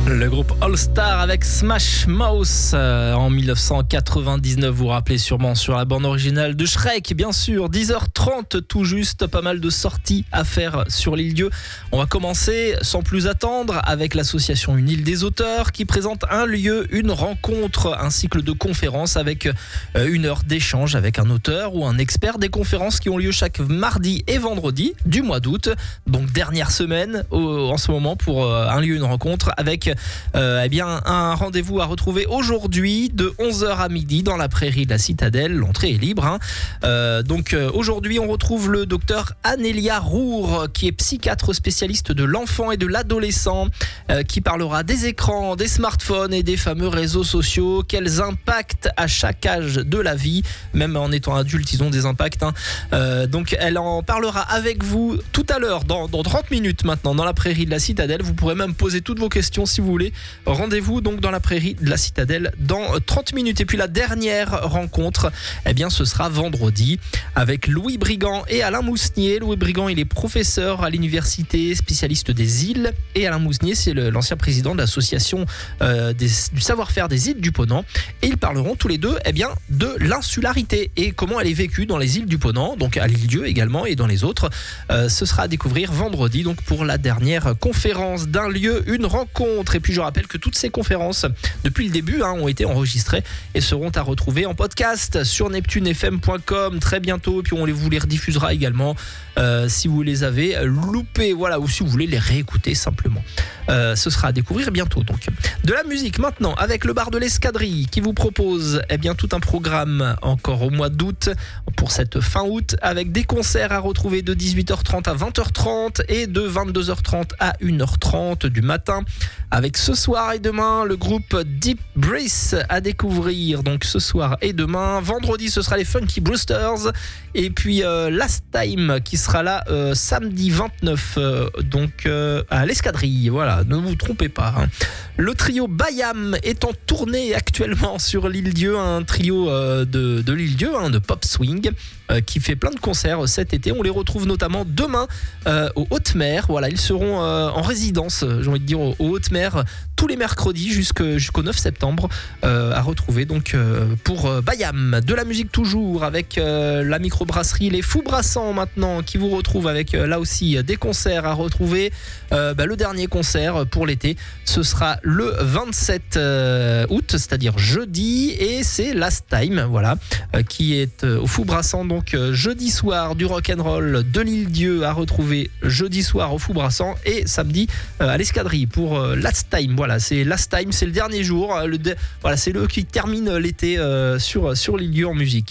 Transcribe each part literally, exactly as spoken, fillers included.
Le groupe All Star avec Smash Mouth euh, en dix-neuf cent quatre-vingt-dix-neuf, vous vous rappelez sûrement sur la bande originale de Shrek, bien sûr. Dix heures trente tout juste, pas mal de sorties à faire sur l'île Dieu. On va commencer sans plus attendre avec l'association Une île des auteurs qui présente un lieu, une rencontre, un cycle de conférences avec euh, une heure d'échange avec un auteur ou un expert. Des conférences qui ont lieu chaque mardi et vendredi du mois d'août, donc dernière semaine au, en ce moment pour euh, un lieu, une rencontre avec Euh, eh bien, un rendez-vous à retrouver aujourd'hui de onze heures à midi dans la prairie de la Citadelle. L'entrée est libre. Hein. Euh, donc euh, aujourd'hui, on retrouve le docteur Anélia Roure, qui est psychiatre spécialiste de l'enfant et de l'adolescent, euh, qui parlera des écrans, des smartphones et des fameux réseaux sociaux. Quels impacts à chaque âge de la vie, même en étant adulte, ils ont des impacts. Hein. Euh, donc elle en parlera avec vous tout à l'heure, dans, dans trente minutes maintenant, dans la prairie de la Citadelle. Vous pourrez même poser toutes vos questions si vous voulez. Rendez-vous donc dans la prairie de la Citadelle dans trente minutes. Et puis la dernière rencontre, eh bien, ce sera vendredi avec Louis Brigand et Alain Mousnier. Louis Brigand, il est professeur à l'université, spécialiste des îles. Et Alain Mousnier, c'est le, l'ancien président de l'association euh, des, du savoir-faire des îles du Ponant. Et ils parleront tous les deux eh bien, de l'insularité et comment elle est vécue dans les îles du Ponant, donc à l'île Dieu également et dans les autres. Euh, ce sera à découvrir vendredi donc pour la dernière conférence d'un lieu, une rencontre. Et puis je rappelle que toutes ces conférences, depuis le début, hein, ont été enregistrées et seront à retrouver en podcast sur neptune f m point com très bientôt. Et puis on les, vous les rediffusera également euh, si vous les avez loupés, voilà, ou si vous voulez les réécouter simplement. Euh, ce sera à découvrir bientôt donc. De la musique maintenant avec le bar de l'Escadrille qui vous propose eh bien, tout un programme encore au mois d'août pour cette fin août avec des concerts à retrouver de dix-huit heures trente à vingt heures trente et de vingt-deux heures trente à une heure trente du matin. Avec ce soir et demain le groupe Deep Breath à découvrir donc ce soir et demain. Vendredi ce sera les Funky Brewsters et puis euh, Last Time qui sera là euh, samedi vingt-neuf euh, donc euh, à l'Escadrille. Voilà, ne vous trompez pas. Hein. Le trio Bayam est en tournée actuellement sur l'île Dieu, un trio euh, de, de l'île Dieu, hein, de pop swing. Euh, qui fait plein de concerts cet été. On les retrouve notamment demain euh, au Haute-Mer. Voilà, ils seront euh, en résidence, j'ai envie de dire, au, au Haute-Mer tous les mercredis jusqu'au, jusqu'au neuf septembre euh, à retrouver donc euh, pour euh, Bayam. De la musique toujours avec euh, la microbrasserie Les Fous Brassants maintenant qui vous retrouve avec euh, là aussi des concerts à retrouver. Euh, bah, le dernier concert pour l'été, ce sera le vingt-sept août, c'est-à-dire jeudi, et c'est Last Time, voilà, euh, qui est euh, au Fous Brassants donc Donc euh, jeudi soir du rock'n'roll de l'île Dieu à retrouver jeudi soir au Fous Brassants et samedi euh, à l'Escadrille pour euh, Last Time. Voilà, c'est Last Time, c'est le dernier jour. Euh, le de... Voilà, c'est le qui termine l'été euh, sur sur l'île Dieu en musique.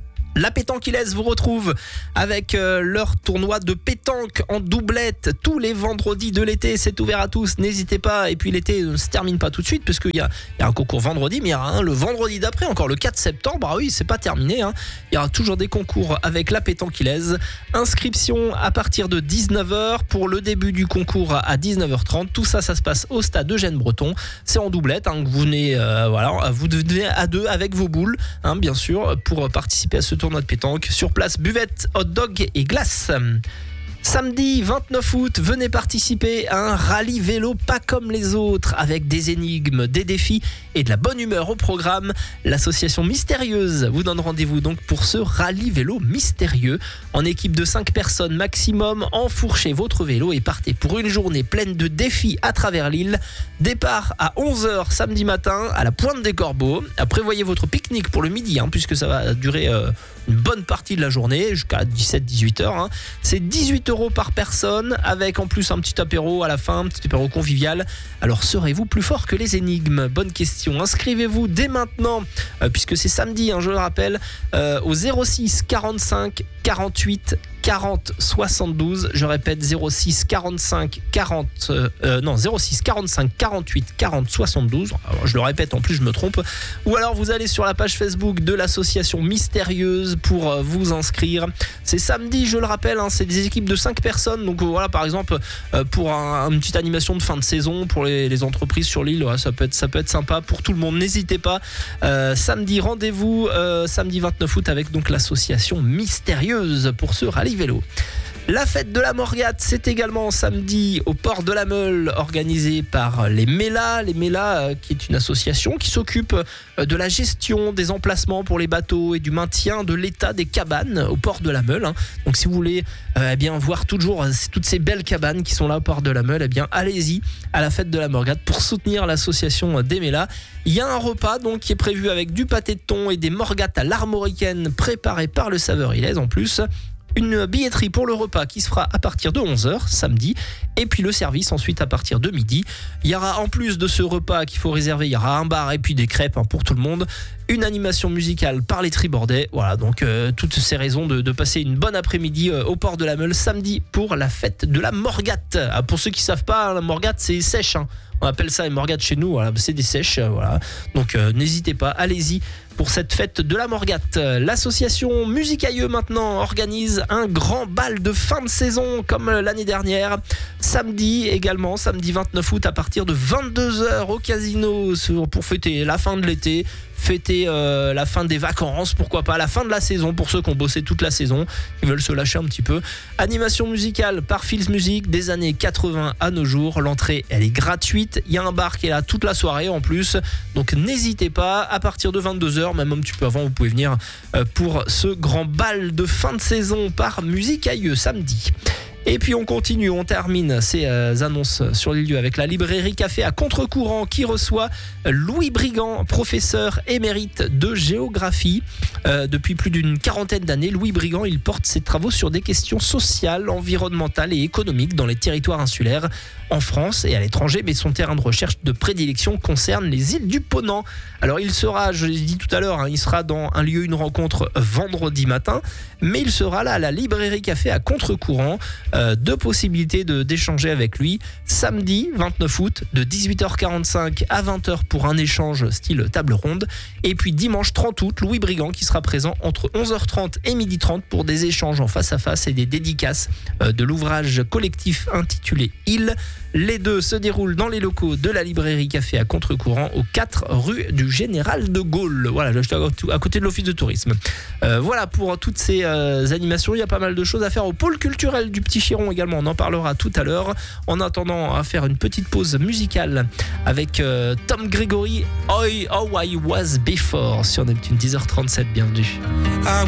La Pétanquilaise vous retrouve avec euh, leur tournoi de pétanque en doublette tous les vendredis de l'été. C'est ouvert à tous, n'hésitez pas. Et puis l'été ne se termine pas tout de suite parce qu'il y a, il y a un concours vendredi, mais il y a un le vendredi d'après, encore le quatre septembre. Ah oui, c'est pas terminé. Hein. Il y aura toujours des concours avec la Pétanquilaise. Inscription à partir de dix-neuf heures pour le début du concours à dix-neuf heures trente. Tout ça, ça se passe au stade Eugène-Breton. C'est en doublette. Hein, vous venez, euh, voilà, vous venez à deux avec vos boules, hein, bien sûr, pour participer à ce tournoi de pétanque. Sur place, buvette, hot dog et glace. Samedi vingt-neuf août, venez participer à un rallye vélo pas comme les autres avec des énigmes, des défis et de la bonne humeur au programme. L'association Mystérieuse vous donne rendez-vous donc pour ce rallye vélo mystérieux. En équipe de cinq personnes maximum, enfourchez votre vélo et partez pour une journée pleine de défis à travers l'île. Départ à onze heures samedi matin à la Pointe des Corbeaux. Prévoyez votre pique-nique pour le midi hein, puisque ça va durer euh, une bonne partie de la journée jusqu'à dix-sept à dix-huit heures. Hein. C'est dix-huit euros par personne avec en plus un petit apéro à la fin, un petit apéro convivial. Alors serez-vous plus fort que les énigmes? Bonne question. Inscrivez-vous dès maintenant euh, puisque c'est samedi, hein, je le rappelle, euh, au zéro six quarante-cinq quarante-huit quarante soixante-douze. Je répète zéro six quarante-cinq quarante euh, non zéro six quarante-cinq quarante-huit quarante soixante-douze. Alors, je le répète, en plus je me trompe. Ou alors vous allez sur la page Facebook de l'association Mystérieuse pour euh, vous inscrire. C'est samedi, je le rappelle, hein, c'est des équipes de cinq personnes. Donc euh, voilà, par exemple euh, pour un, une petite animation de fin de saison pour les, les entreprises sur l'île, ouais, ça peut être ça peut être sympa pour tout le monde. N'hésitez pas. Euh, samedi, rendez-vous euh, samedi vingt-neuf août avec donc l'association Mystérieuse pour ce rallye vélo. La fête de la Morgate, c'est également samedi au port de la Meule, organisée par les Mélas. Les Mélas, qui est une association qui s'occupe de la gestion des emplacements pour les bateaux et du maintien de l'état des cabanes au port de la Meule. Donc si vous voulez euh, eh bien, voir toujours toutes ces belles cabanes qui sont là au port de la Meule, eh bien, allez-y à la fête de la Morgate pour soutenir l'association des Mélas. Il y a un repas donc, qui est prévu avec du pâté de thon et des morgates à l'armoricaine préparées par le saveur Ilaise en plus. Une billetterie pour le repas qui se fera à partir de onze heures samedi, et puis le service ensuite à partir de midi. Il y aura en plus de ce repas qu'il faut réserver, il y aura un bar et puis des crêpes hein, pour tout le monde, une animation musicale par les Tribordais. Voilà, donc euh, toutes ces raisons de, de passer une bonne après-midi euh, au port de la Meule samedi pour la fête de la Morgate. Ah, pour ceux qui ne savent pas, la Morgate c'est sèche, hein. On appelle ça les Morgates chez nous, voilà, c'est des sèches, euh, voilà. Donc euh, n'hésitez pas, allez-y pour cette fête de la Morgate. L'association Musicailleux maintenant organise un grand bal de fin de saison comme l'année dernière. Samedi également, samedi vingt-neuf août à partir de vingt-deux heures au casino pour fêter la fin de l'été. Fêter euh, la fin des vacances, pourquoi pas, la fin de la saison pour ceux qui ont bossé toute la saison, qui veulent se lâcher un petit peu. Animation musicale par Feels Music des années quatre-vingts à nos jours. L'entrée, elle est gratuite. Il y a un bar qui est là toute la soirée en plus. Donc n'hésitez pas, à partir de vingt-deux heures, même un petit peu avant, vous pouvez venir pour ce grand bal de fin de saison par Musicailleux samedi. Et puis on continue, on termine ces euh, annonces sur les lieux avec la librairie Café à Contre-Courant qui reçoit Louis Brigand, professeur émérite de géographie. Euh, depuis plus d'une quarantaine d'années, Louis Brigand, il porte ses travaux sur des questions sociales, environnementales et économiques dans les territoires insulaires en France et à l'étranger, mais son terrain de recherche de prédilection concerne les îles du Ponant. Alors il sera, je l'ai dit tout à l'heure, hein, il sera dans un lieu, une rencontre vendredi matin, mais il sera là à la librairie Café à Contre-Courant. Euh, deux possibilités de, d'échanger avec lui. Samedi vingt-neuf août de dix-huit heures quarante-cinq à vingt heures pour un échange style table ronde. Et puis dimanche trente août, Louis Brigand qui sera présent entre onze heures trente et midi trente pour des échanges en face à face et des dédicaces euh, de l'ouvrage collectif intitulé Île. Les deux se déroulent dans les locaux de la librairie Café à Contre-Courant au quatre rue du Général de Gaulle. Voilà, j'étais à côté de l'office de tourisme. Euh, voilà pour toutes ces euh, animations. Il y a pas mal de choses à faire au pôle culturel du Petit Chiron également. On en parlera tout à l'heure. En attendant, à faire une petite pause musicale avec euh, Tom Gregory, How I Was Before sur Neptune. dix heures trente-sept, bienvenue.